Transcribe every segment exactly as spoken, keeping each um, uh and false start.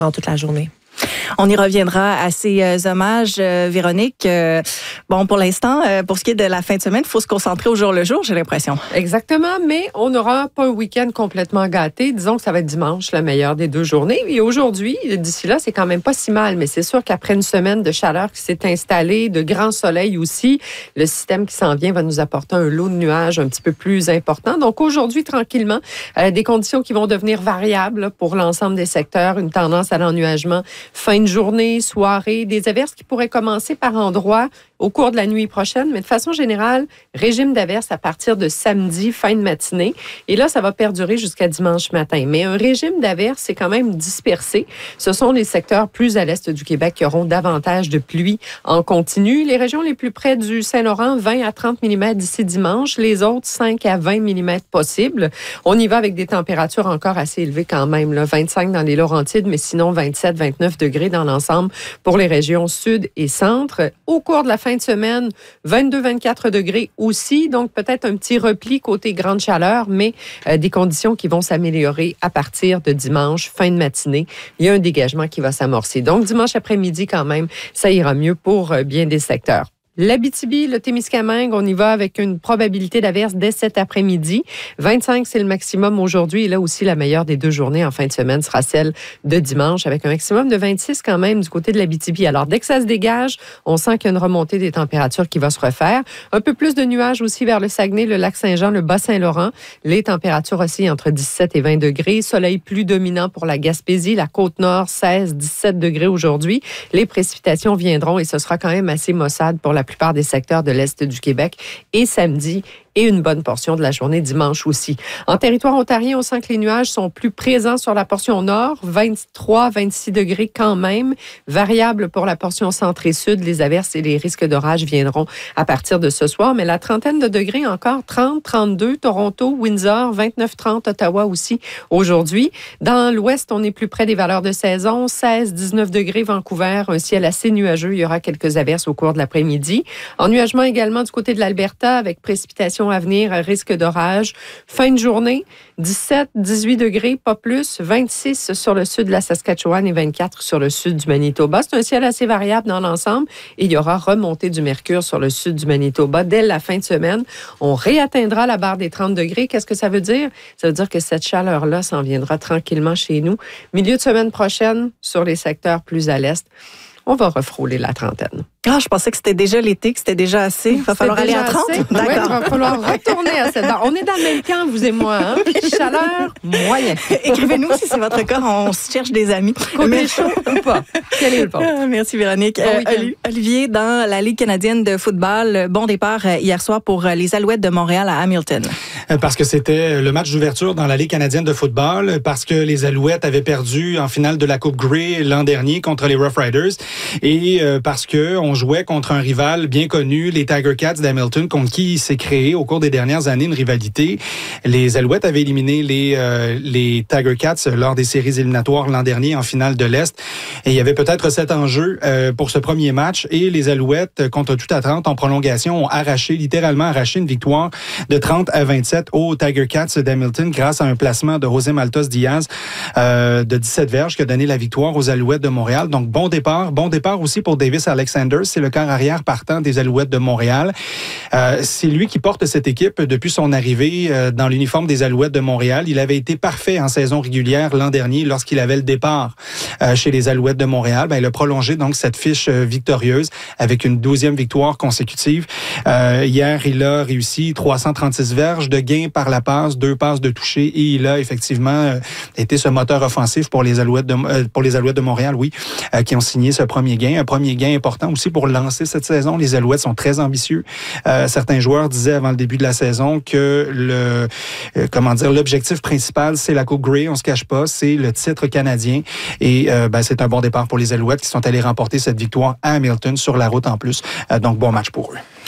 pendant toute la journée. On y reviendra à ces euh, hommages, euh, Véronique. Euh, bon, pour l'instant, euh, pour ce qui est de la fin de semaine, il faut se concentrer au jour le jour, j'ai l'impression. Exactement, mais on n'aura pas un week-end complètement gâté. Disons que ça va être dimanche, la meilleure des deux journées. Et aujourd'hui, d'ici là, c'est quand même pas si mal. Mais c'est sûr qu'après une semaine de chaleur qui s'est installée, de grand soleil aussi, le système qui s'en vient va nous apporter un lot de nuages un petit peu plus important. Donc aujourd'hui, tranquillement, euh, des conditions qui vont devenir variables là, pour l'ensemble des secteurs. Une tendance à l'ennuagement fin de journée, soirée, des averses qui pourraient commencer par endroits au cours de la nuit prochaine, mais de façon générale, régime d'averses à partir de samedi, fin de matinée. Et là, ça va perdurer jusqu'à dimanche matin. Mais un régime d'averses, c'est quand même dispersé. Ce sont les secteurs plus à l'est du Québec qui auront davantage de pluie en continu. Les régions les plus près du Saint-Laurent, vingt à trente millimètres d'ici dimanche. Les autres, cinq à vingt millimètres possibles. On y va avec des températures encore assez élevées quand même. Là. vingt-cinq dans les Laurentides, mais sinon vingt-sept, vingt-neuf degrés dans l'ensemble pour les régions sud et centre. Au cours de la fin de semaine, vingt-deux, vingt-quatre degrés aussi, donc peut-être un petit repli côté grande chaleur, mais euh, des conditions qui vont s'améliorer à partir de dimanche, fin de matinée. Il y a un dégagement qui va s'amorcer. Donc dimanche après-midi quand même, ça ira mieux pour euh, bien des secteurs. L'Abitibi, le Témiscamingue, on y va avec une probabilité d'averse dès cet après-midi. vingt-cinq, c'est le maximum aujourd'hui. Et là aussi, la meilleure des deux journées en fin de semaine sera celle de dimanche, avec un maximum de vingt-six quand même du côté de l'Abitibi. Alors, dès que ça se dégage, on sent qu'il y a une remontée des températures qui va se refaire. Un peu plus de nuages aussi vers le Saguenay, le Lac-Saint-Jean, le Bas-Saint-Laurent. Les températures oscillent entre dix-sept et vingt degrés. Soleil plus dominant pour la Gaspésie, la Côte-Nord, seize, dix-sept degrés aujourd'hui. Les précipitations viendront et ce sera quand même assez maussade pour la plupart des secteurs de l'Est du Québec. Et samedi, et une bonne portion de la journée dimanche aussi. En territoire ontarien, on sent que les nuages sont plus présents sur la portion nord, vingt-trois, vingt-six degrés quand même, variable pour la portion centre et sud. Les averses et les risques d'orage viendront à partir de ce soir, mais la trentaine de degrés encore, trente, trente-deux, Toronto, Windsor, vingt-neuf, trente, Ottawa aussi aujourd'hui. Dans l'ouest, on est plus près des valeurs de saison, seize, dix-neuf degrés, Vancouver, un ciel assez nuageux, il y aura quelques averses au cours de l'après-midi. Ennuagement également du côté de l'Alberta avec précipitations à venir, risque d'orage. Fin de journée, dix-sept, dix-huit degrés, pas plus, vingt-six sur le sud de la Saskatchewan et vingt-quatre sur le sud du Manitoba. C'est un ciel assez variable dans l'ensemble et il y aura remontée du mercure sur le sud du Manitoba. Dès la fin de semaine, on réatteindra la barre des trente degrés. Qu'est-ce que ça veut dire? Ça veut dire que cette chaleur-là s'en viendra tranquillement chez nous. Milieu de semaine prochaine, sur les secteurs plus à l'est, on va refrôler la trentaine. Ah, je pensais que c'était déjà l'été, que c'était déjà assez. Il va falloir aller à trente. D'accord. Oui, il va falloir retourner à cette barre. On est dans le même camp, vous et moi. Hein? Chaleur, moyen. Écrivez-nous si c'est votre cas. On cherche des amis. Côté chaud ou pas? Quel est le point? Merci, Véronique. Bon euh, Olivier, dans la Ligue canadienne de football, bon départ hier soir pour les Alouettes de Montréal à Hamilton. Parce que c'était le match d'ouverture dans la Ligue canadienne de football, parce que les Alouettes avaient perdu en finale de la Coupe Grey l'an dernier contre les Rough Riders, et parce que on jouait contre un rival bien connu, les Tiger Cats d'Hamilton, contre qui il s'est créé au cours des dernières années une rivalité. Les Alouettes avaient éliminé les, euh, les Tiger Cats lors des séries éliminatoires l'an dernier en finale de l'Est. Et il y avait peut-être cet enjeu euh, pour ce premier match. Et les Alouettes, contre toute attente, en prolongation, ont arraché, littéralement arraché une victoire de trente à vingt-sept aux Tiger Cats d'Hamilton grâce à un placement de José Maltos Diaz euh, de dix-sept verges qui a donné la victoire aux Alouettes de Montréal. Donc, bon départ. Bon départ aussi pour Davis Alexander. C'est le quart arrière partant des Alouettes de Montréal. Euh, c'est lui qui porte cette équipe depuis son arrivée euh, dans l'uniforme des Alouettes de Montréal. Il avait été parfait en saison régulière l'an dernier lorsqu'il avait le départ euh, chez les Alouettes de Montréal. Ben, il a prolongé donc cette fiche euh, victorieuse avec une douzième victoire consécutive. Euh, hier, il a réussi trois cent trente-six verges de gains par la passe, deux passes de toucher et il a effectivement euh, été ce moteur offensif pour les Alouettes de, euh, pour les Alouettes de Montréal, oui, euh, qui ont signé ce premier gain. Un premier gain important aussi pour lancer cette saison. Les Alouettes sont très ambitieux. Euh, certains joueurs disaient avant le début de la saison que le, euh, comment dire, l'objectif principal, c'est la Coupe Grey. On se cache pas, c'est le titre canadien. Et euh, ben, c'est un bon départ pour les Alouettes qui sont allés remporter cette victoire à Hamilton sur la route en plus. Euh, donc, bon match pour eux.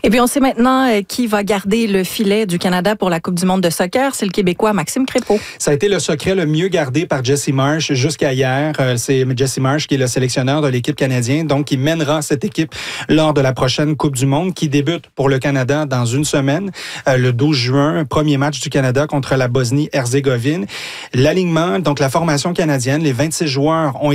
Et puis, on sait maintenant euh, qui va garder le filet du Canada pour la Coupe du monde de soccer. C'est le Québécois Maxime Crépeau. Ça a été le secret le mieux gardé par Jesse Marsh jusqu'à hier. Euh, c'est Jesse Marsh qui est le sélectionneur de l'équipe canadienne, donc qui mènera cette équipe lors de la prochaine Coupe du monde qui débute pour le Canada dans une semaine, euh, le douze juin, premier match du Canada contre la Bosnie-Herzégovine. L'alignement, donc la formation canadienne, les vingt-six joueurs ont